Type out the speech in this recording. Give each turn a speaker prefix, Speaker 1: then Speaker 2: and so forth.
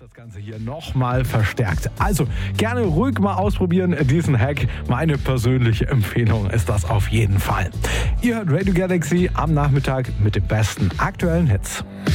Speaker 1: das Ganze hier nochmal verstärkt. Also gerne ruhig mal ausprobieren, diesen Hack. Meine persönliche Empfehlung ist das auf jeden Fall. Ihr hört Radio Galaxy am Nachmittag mit den besten aktuellen Hits.